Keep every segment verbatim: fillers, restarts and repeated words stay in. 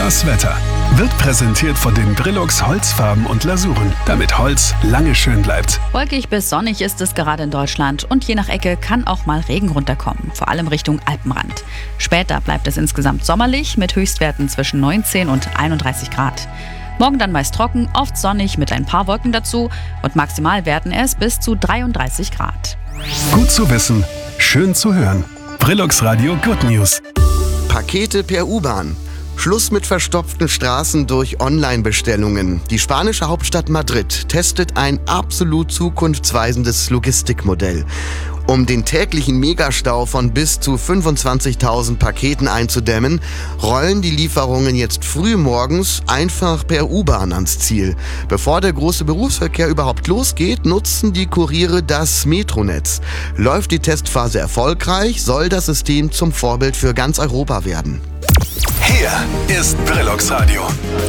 Das Wetter wird präsentiert von den Brillux Holzfarben und Lasuren, damit Holz lange schön bleibt. Wolkig bis sonnig ist es gerade in Deutschland und je nach Ecke kann auch mal Regen runterkommen, vor allem Richtung Alpenrand. Später bleibt es insgesamt sommerlich mit Höchstwerten zwischen neunzehn und einunddreißig Grad. Morgen dann meist trocken, oft sonnig mit ein paar Wolken dazu und maximal werden es bis zu dreiunddreißig Grad. Gut zu wissen, schön zu hören. Brillux Radio Good News. Pakete per U-Bahn. Schluss mit verstopften Straßen durch Online-Bestellungen. Die spanische Hauptstadt Madrid testet ein absolut zukunftsweisendes Logistikmodell. Um den täglichen Megastau von bis zu fünfundzwanzigtausend Paketen einzudämmen, rollen die Lieferungen jetzt früh morgens einfach per U-Bahn ans Ziel. Bevor der große Berufsverkehr überhaupt losgeht, nutzen die Kuriere das Metronetz. Läuft die Testphase erfolgreich, soll das System zum Vorbild für ganz Europa werden. Hier ist Brillux Radio.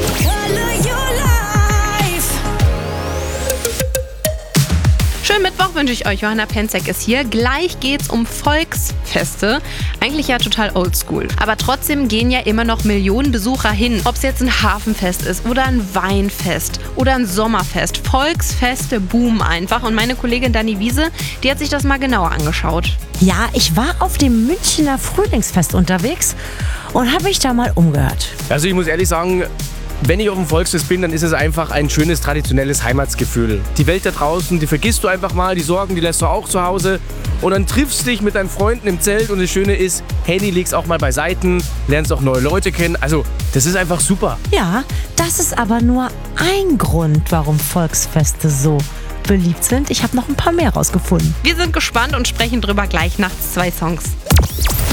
Schönen Mittwoch wünsche ich euch. Johanna Penzek ist hier. Gleich geht's um Volksfeste. Eigentlich ja total oldschool. Aber trotzdem gehen ja immer noch Millionen Besucher hin. Ob es jetzt ein Hafenfest ist oder ein Weinfest oder ein Sommerfest. Volksfeste boomen einfach. Und meine Kollegin Dani Wiese, die hat sich das mal genauer angeschaut. Ja, ich war auf dem Münchner Frühlingsfest unterwegs und habe mich da mal umgehört. Also ich muss ehrlich sagen, wenn ich auf dem Volksfest bin, dann ist es einfach ein schönes, traditionelles Heimatsgefühl. Die Welt da draußen, die vergisst du einfach mal, die Sorgen, die lässt du auch zu Hause. Und dann triffst du dich mit deinen Freunden im Zelt und das Schöne ist, Handy legst auch mal beiseiten, lernst auch neue Leute kennen. Also das ist einfach super. Ja, das ist aber nur ein Grund, warum Volksfeste so beliebt sind. Ich habe noch ein paar mehr rausgefunden. Wir sind gespannt und sprechen drüber gleich nach zwei Songs.